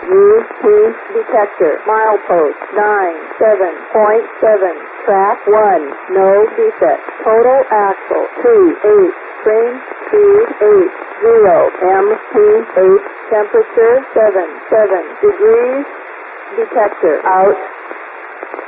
UP detector. Milepost 97.7. Track 1. No defect. Total axle 2.8. Spring speed 8.0. MPH temperature 7 degrees. Detector out.